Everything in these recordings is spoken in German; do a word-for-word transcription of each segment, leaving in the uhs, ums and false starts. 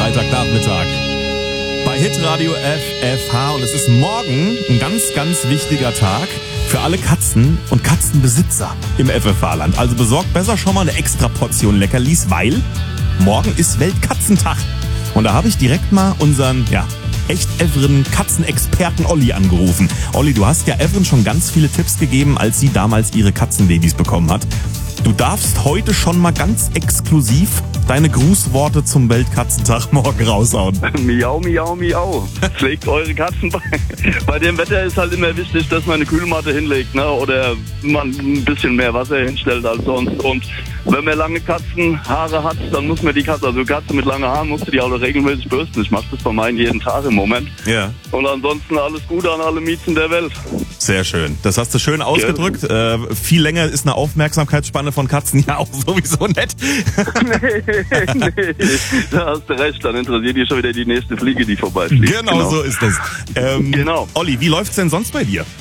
Freitagnachmittag bei Hitradio F F H und es ist morgen ein ganz, ganz wichtiger Tag für alle Katzen und Katzenbesitzer im F F H-Land. Also besorgt besser schon mal eine extra Portion Leckerlis, weil morgen ist Weltkatzentag. Und da habe ich direkt mal unseren, ja, echt Evren Katzenexperten Olli angerufen. Olli, du hast ja Evren schon ganz viele Tipps gegeben, als sie damals ihre Katzenbabys bekommen hat. Du darfst heute schon mal ganz exklusiv deine Grußworte zum Weltkatzentag morgen raushauen. Miau, miau, miau. Pflegt eure Katzen bei. Bei dem Wetter ist halt immer wichtig, dass man eine Kühlmatte hinlegt, ne? Oder man ein bisschen mehr Wasser hinstellt als sonst. Und wenn man lange Katzenhaare hat, dann muss man die Katze, also Katze mit langen Haaren, musst du die auch regelmäßig bürsten. Ich mache das bei meinen jeden Tag im Moment. Ja. Und ansonsten alles Gute an alle Miezen der Welt. Sehr schön. Das hast du schön ausgedrückt. Ja. Äh, viel länger ist eine Aufmerksamkeitsspanne von Katzen ja auch sowieso nett. nee, nee, da hast du recht. Dann interessiert dich schon wieder die nächste Fliege, die vorbeifliegt. Genau, genau. So ist das. Ähm, genau. Olli, wie läuft's denn sonst bei dir?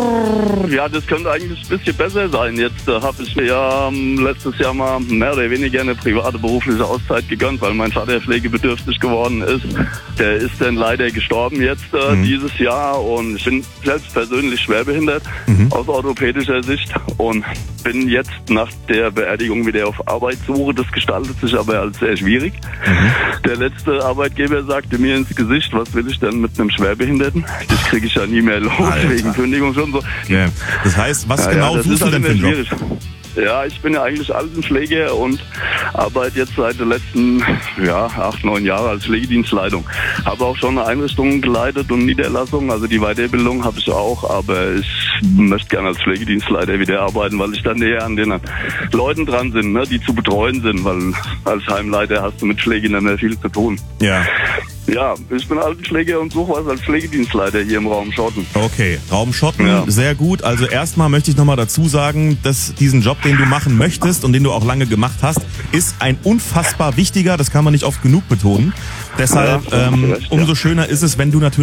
Ja, das könnte eigentlich ein bisschen besser sein. Jetzt äh, habe ich mir ja ähm, letztes Jahr mal mehr oder weniger eine private berufliche Auszeit gegönnt, weil mein Vater pflegebedürftig geworden ist. Der ist dann leider gestorben jetzt äh, mhm. dieses Jahr und ich bin selbst persönlich schwerbehindert mhm. aus orthopädischer Sicht und bin jetzt nach der Beerdigung wieder auf Arbeitssuche. Das gestaltet sich aber als sehr schwierig. Mhm. Der letzte Arbeitgeber sagte mir ins Gesicht, was will ich denn mit einem Schwerbehinderten? Das kriege ich ja nie mehr los, Alter. Wegen Kündigung schon so. Yeah. Das heißt, was ja, genau ja, suchst du denn für einen Job? Ja, ich bin ja eigentlich Altenpfleger und arbeite jetzt seit den letzten ja, acht, neun Jahren als Pflegedienstleitung. Habe auch schon eine Einrichtung geleitet und Niederlassung, also die Weiterbildung habe ich auch, aber ich möchte gerne als Pflegedienstleiter wieder arbeiten, weil ich dann näher an den Leuten dran bin, ne, die zu betreuen sind, weil als Heimleiter hast du mit Pflege nicht mehr viel zu tun. Ja. Ja, ich bin Altenpfleger und suche was als Pflegedienstleiter hier im Raum Schotten. Okay, Raum Schotten, ja. Sehr gut. Also erstmal möchte ich nochmal dazu sagen, dass diesen Job, den du machen möchtest und den du auch lange gemacht hast, ist ein unfassbar wichtiger, das kann man nicht oft genug betonen. Deshalb, ja, ähm, recht, umso ja. schöner ist es, wenn du natürlich